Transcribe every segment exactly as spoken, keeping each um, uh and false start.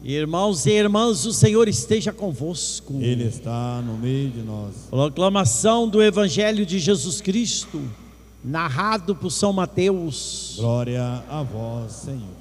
Irmãos e irmãs, o Senhor esteja convosco. Ele está no meio de nós. Proclamação do Evangelho de Jesus Cristo, narrado por São Mateus. Glória a vós, Senhor.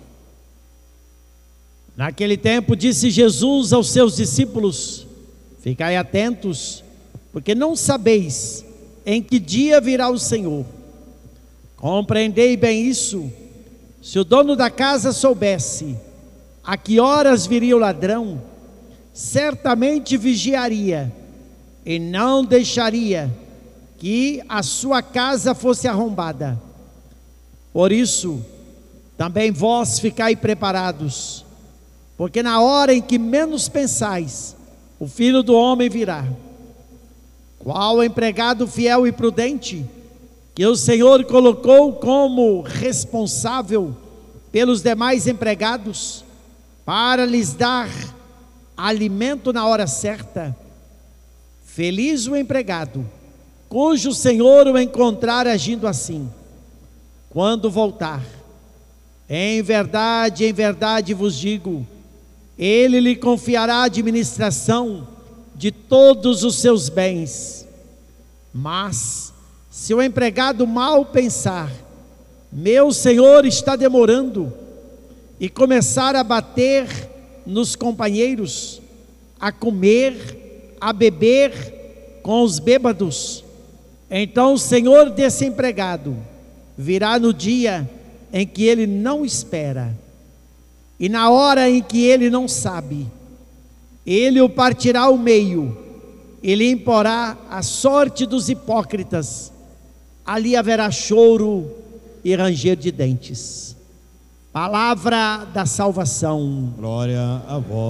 Naquele tempo disse Jesus aos seus discípulos: ficai atentos, porque não sabeis em que dia virá o Senhor. Compreendei bem isso. Se o dono da casa soubesse a que horas viria o ladrão, certamente vigiaria e não deixaria que a sua casa fosse arrombada. Por isso, também vós ficai preparados, porque na hora em que menos pensais, o Filho do Homem virá. Qual empregado fiel e prudente que o Senhor colocou como responsável pelos demais empregados, para lhes dar alimento na hora certa? Feliz o empregado cujo Senhor o encontrar agindo assim, quando voltar. Em verdade, em verdade vos digo, ele lhe confiará a administração de todos os seus bens. Mas se o empregado mal pensar, meu senhor está demorando, e começar a bater nos companheiros, a comer, a beber com os bêbados, então o senhor desse empregado virá no dia em que ele não espera, e na hora em que ele não sabe, ele o partirá ao meio, e lhe imporá a sorte dos hipócritas. Ali haverá choro e ranger de dentes. Palavra da salvação. Glória a vós.